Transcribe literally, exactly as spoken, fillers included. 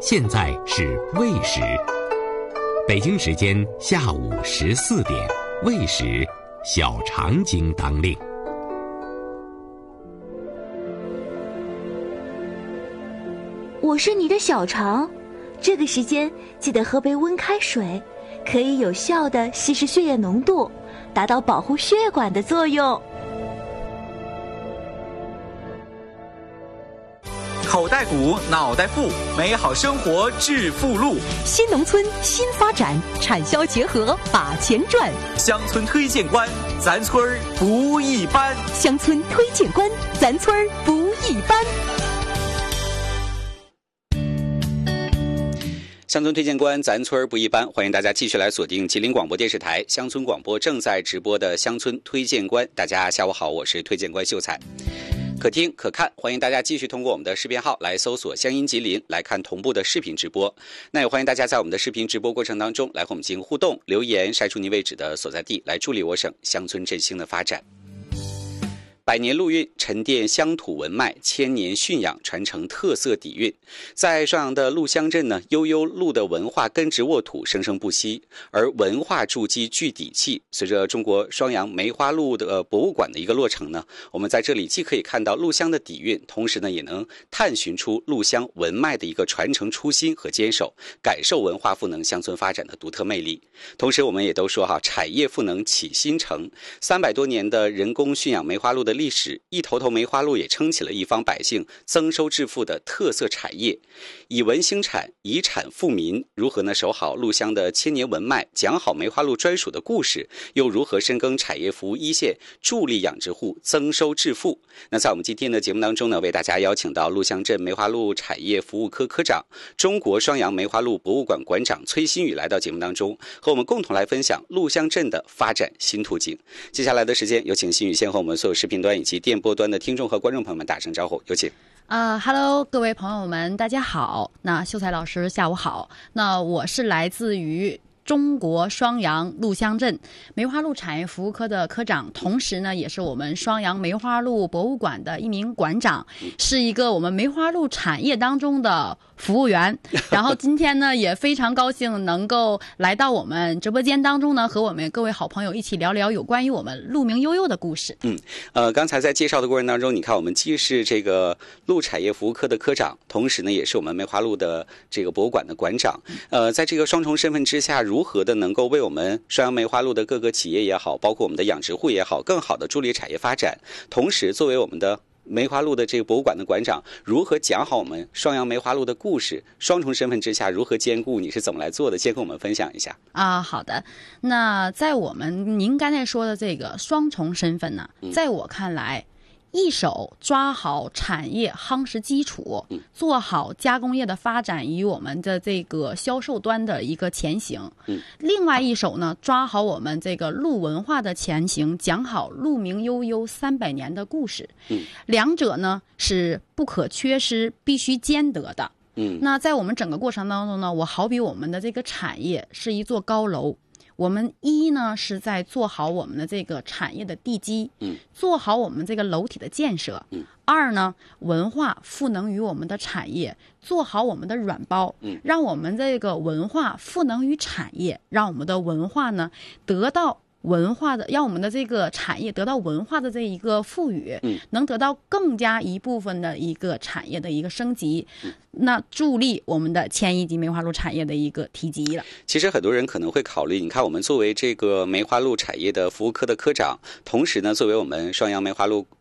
现在是未时，北京时间下午十四点，未时，小肠经当令。 我是你的小肠，这个时间记得喝杯温开水，可以有效地稀释血液浓度，达到保护血管的作用。 口袋鼓，脑袋富，美好生活致富路。 新农村新发展，产销结合把钱赚。 乡村推荐官，咱村儿不一般。 乡村推荐官，咱村儿不一般。 乡村推荐官，咱村儿不一般。欢迎大家继续来锁定吉林广播电视台乡村广播正在直播的乡村推荐官。大家下午好，我是推荐官秀才。可听可看，欢迎大家继续通过我们的视频号来搜索乡音吉林，来看同步的视频直播。那也欢迎大家在我们的视频直播过程当中来和我们进行互动，留言晒出您位置的所在地，来助力我省乡村振兴的发展。百年陆运沉淀乡土文脉，千年驯养传承特色底蕴。在双阳的陆乡镇呢，悠悠陆的文化根植沃土，生生不息，而文化筑基具底气。随着中国双阳梅花鹿的博物馆的一个落成呢，我们在这里既可以看到陆乡的底蕴，同时呢也能探寻出陆乡文脉的一个传承初心和坚守，感受文化赋能乡村发展的独特魅力。同时我们也都说哈，产业赋能启新城，三百多年的人工驯养梅花鹿的历史，一头头梅花鹿也撑起了一方百姓增收致富的特色产业。以文兴产，以产富民，如何呢守好鹿乡的千年文脉，讲好梅花鹿专属的故事，又如何深耕产业服务一线，助力养殖户增收致富？那在我们今天的节目当中呢，为大家邀请到陆乡镇梅花鹿产业服务科科长、中国双阳梅花鹿博物馆馆长崔新宇来到节目当中，和我们共同来分享陆乡镇的发展新途径。接下来的时间，有请新宇先和我们所有视频端以及电波端的听众和观众朋友们打声招呼，有请。 啊、呃、，Hello， 各位朋友们，大家好。那秀才老师下午好。那我是来自于中国双阳陆乡镇梅花鹿产业服务科的科长，同时呢，也是我们双阳梅花鹿博物馆的一名馆长，是一个我们梅花鹿产业当中的服务员。然后今天呢，也非常高兴能够来到我们直播间当中呢，和我们各位好朋友一起聊聊有关于我们鹿鸣悠悠的故事。 嗯，呃，刚才在介绍的过程当中，你看我们既是这个鹿产业服务科的科长，同时呢，也是我们梅花鹿的这个博物馆的馆长。呃，在这个双重身份之下，如何的能够为我们双阳梅花鹿的各个企业也好，包括我们的养殖户也好，更好的助力产业发展，同时作为我们的梅花鹿的这个博物馆的馆长，如何讲好我们双阳梅花鹿的故事，双重身份之下如何兼顾，你是怎么来做的？先跟我们分享一下啊。好的，那在我们您刚才说的这个双重身份呢，在我看来，一手抓好产业夯实基础，做好加工业的发展与我们的这个销售端的一个前行。另外一手呢，抓好我们这个鹿文化的前行，讲好鹿鸣悠悠三百年的故事。两者呢是不可缺失，必须兼得的。那在我们整个过程当中呢，我好比我们的这个产业是一座高楼。我们一呢是在做好我们的这个产业的地基，嗯，做好我们这个楼体的建设，嗯。二呢，文化赋能于我们的产业，做好我们的软包，嗯，让我们这个文化赋能于产业，让我们的文化呢得到文化的，让我们的这个产业得到文化的这一个赋予，嗯，能得到更加一部分的一个产业的一个升级，嗯，那助力我们的千亿级梅花鹿产业的一个提及了。 其实很多人可能会考虑，你看我们作为这个梅花鹿产业的服务科的科长，同时呢，作为我们双阳梅花鹿